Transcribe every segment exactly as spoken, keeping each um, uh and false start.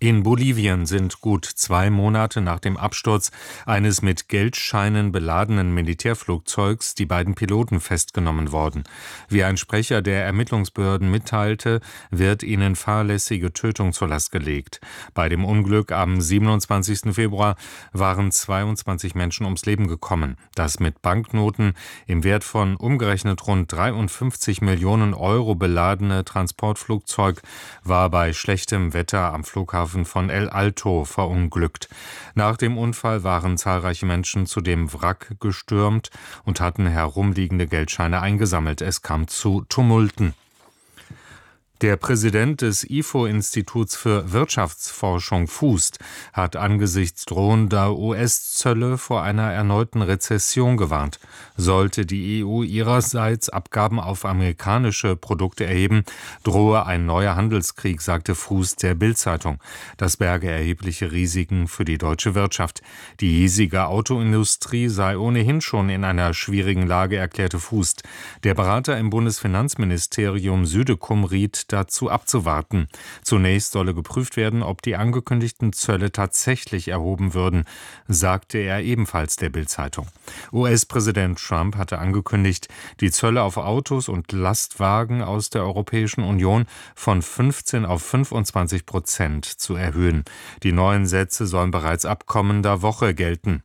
In Bolivien sind gut zwei Monate nach dem Absturz eines mit Geldscheinen beladenen Militärflugzeugs die beiden Piloten festgenommen worden. Wie ein Sprecher der Ermittlungsbehörden mitteilte, wird ihnen fahrlässige Tötung zur Last gelegt. Bei dem Unglück am siebenundzwanzigsten Februar waren zweiundzwanzig Menschen ums Leben gekommen. Das mit Banknoten im Wert von umgerechnet rund dreiundfünfzig Millionen Euro beladene Transportflugzeug war bei schlechtem Wetter am Flughafen von El Alto verunglückt. Nach dem Unfall waren zahlreiche Menschen zu dem Wrack gestürmt und hatten herumliegende Geldscheine eingesammelt. Es kam zu Tumulten. Der Präsident des I F O-Instituts für Wirtschaftsforschung F U S T hat angesichts drohender U S-Zölle vor einer erneuten Rezession gewarnt. Sollte die E U ihrerseits Abgaben auf amerikanische Produkte erheben, drohe ein neuer Handelskrieg, sagte F U S T der Bild-Zeitung. Das berge erhebliche Risiken für die deutsche Wirtschaft. Die hiesige Autoindustrie sei ohnehin schon in einer schwierigen Lage, erklärte F U S T. Der Berater im Bundesfinanzministerium Südekum riet dazu abzuwarten. Zunächst solle geprüft werden, ob die angekündigten Zölle tatsächlich erhoben würden, sagte er ebenfalls der Bild-Zeitung. U S-Präsident Trump hatte angekündigt, die Zölle auf Autos und Lastwagen aus der Europäischen Union von fünfzehn auf fünfundzwanzig Prozent zu erhöhen. Die neuen Sätze sollen bereits ab kommender Woche gelten.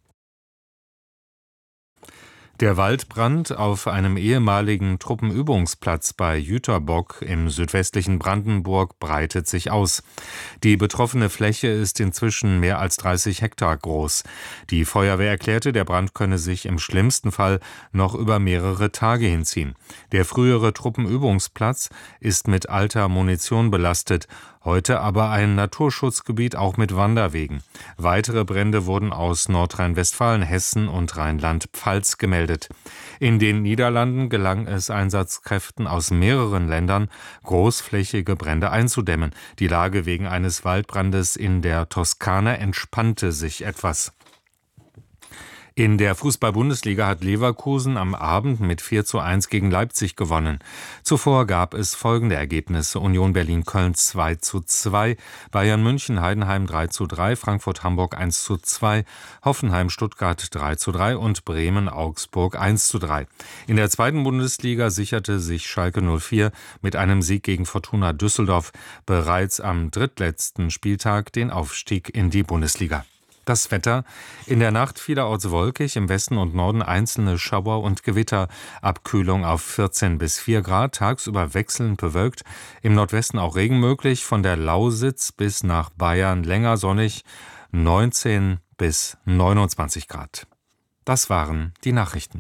Der Waldbrand auf einem ehemaligen Truppenübungsplatz bei Jüterbock im südwestlichen Brandenburg breitet sich aus. Die betroffene Fläche ist inzwischen mehr als dreißig Hektar groß. Die Feuerwehr erklärte, der Brand könne sich im schlimmsten Fall noch über mehrere Tage hinziehen. Der frühere Truppenübungsplatz ist mit alter Munition belastet, heute aber ein Naturschutzgebiet auch mit Wanderwegen. Weitere Brände wurden aus Nordrhein-Westfalen, Hessen und Rheinland-Pfalz gemeldet. In den Niederlanden gelang es Einsatzkräften aus mehreren Ländern, großflächige Brände einzudämmen. Die Lage wegen eines Waldbrandes in der Toskana entspannte sich etwas. In der Fußball-Bundesliga hat Leverkusen am Abend mit vier zu eins gegen Leipzig gewonnen. Zuvor gab es folgende Ergebnisse: Union Berlin-Köln zwei zu zwei, Bayern München-Heidenheim drei zu drei, Frankfurt-Hamburg eins zu zwei, Hoffenheim-Stuttgart drei zu drei und Bremen-Augsburg eins zu drei. In der zweiten Bundesliga sicherte sich Schalke null vier mit einem Sieg gegen Fortuna Düsseldorf bereits am drittletzten Spieltag den Aufstieg in die Bundesliga. Das Wetter: In der Nacht vielerorts wolkig, im Westen und Norden einzelne Schauer und Gewitter, Abkühlung auf vierzehn bis vier Grad, tagsüber wechselnd bewölkt, im Nordwesten auch Regen möglich, von der Lausitz bis nach Bayern länger sonnig, neunzehn bis neunundzwanzig Grad. Das waren die Nachrichten.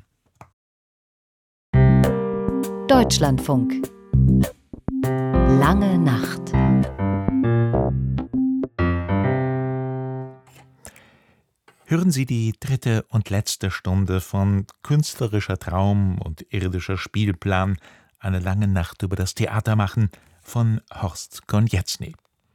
Deutschlandfunk. Lange Nacht. Hören Sie die dritte und letzte Stunde von Künstlerischer Traum und irdischer Spielplan, eine lange Nacht über das Theater machen, von Horst Konieczny.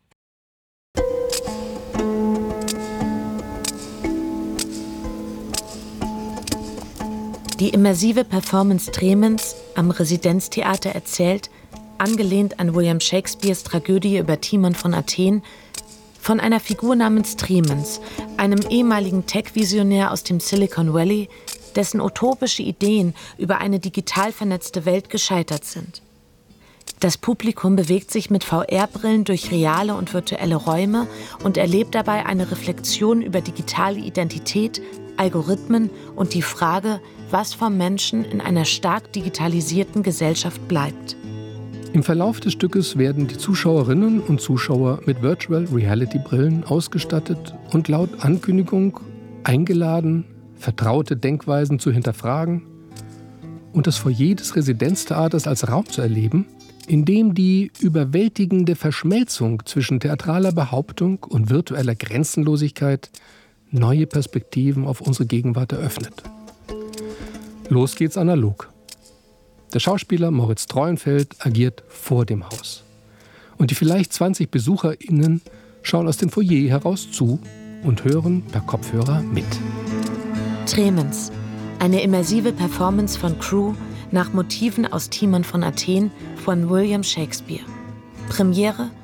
Die immersive Performance Tremens am Residenztheater erzählt, angelehnt an William Shakespeares Tragödie über Timon von Athen, von einer Figur namens Tremens, einem ehemaligen Tech-Visionär aus dem Silicon Valley, dessen utopische Ideen über eine digital vernetzte Welt gescheitert sind. Das Publikum bewegt sich mit V R-Brillen durch reale und virtuelle Räume und erlebt dabei eine Reflexion über digitale Identität, Algorithmen und die Frage, was vom Menschen in einer stark digitalisierten Gesellschaft bleibt. Im Verlauf des Stückes werden die Zuschauerinnen und Zuschauer mit Virtual Reality Brillen ausgestattet und laut Ankündigung eingeladen, vertraute Denkweisen zu hinterfragen und das Foyer des Residenztheaters als Raum zu erleben, in dem die überwältigende Verschmelzung zwischen theatraler Behauptung und virtueller Grenzenlosigkeit neue Perspektiven auf unsere Gegenwart eröffnet. Los geht's analog. Der Schauspieler Moritz Treuenfeld agiert vor dem Haus. Und die vielleicht zwanzig BesucherInnen schauen aus dem Foyer heraus zu und hören per Kopfhörer mit. Tremens, eine immersive Performance von Crew nach Motiven aus Timon von Athen von William Shakespeare. Premiere